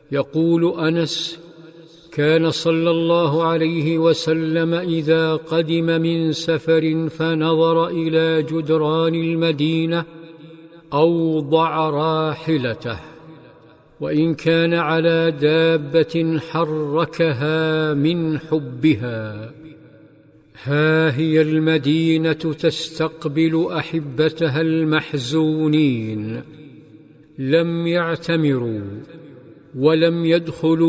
يقول أنس: كان صلى الله عليه وسلم إذا قدم من سفر فنظر إلى جدران المدينة أوضع راحلته، وإن كان على دابة حركها من حبها. ها هي المدينة تستقبل أحبتها المحزونين، لم يعتمروا ولم يدخلوا